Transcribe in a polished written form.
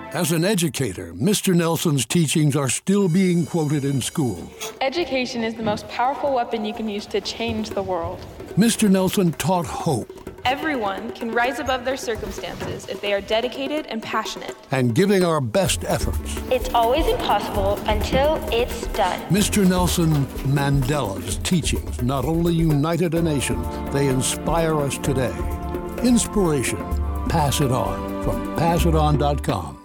As an educator, Mr. Nelson's teachings are still being quoted in schools. Education is the most powerful weapon you can use to change the world. Mr. Nelson taught hope. Everyone can rise above their circumstances if they are dedicated and passionate. And giving our best efforts. It's always impossible until it's done. Mr. Nelson Mandela's teachings not only united a nation, they inspire us today. Inspiration. Pass it on from passiton.com.